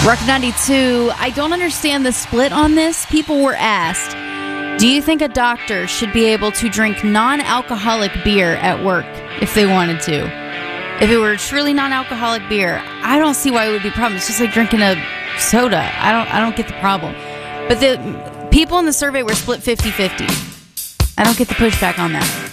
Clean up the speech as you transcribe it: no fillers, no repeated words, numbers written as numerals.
Rock 92, I don't understand the split on this. People were asked, do you think a doctor should be able to drink non-alcoholic beer at work if they wanted to? If it were truly non-alcoholic beer, I don't see why it would be a problem. It's just like drinking a soda. I don't get the problem. But the people in the survey were split 50-50. I don't get the pushback on that.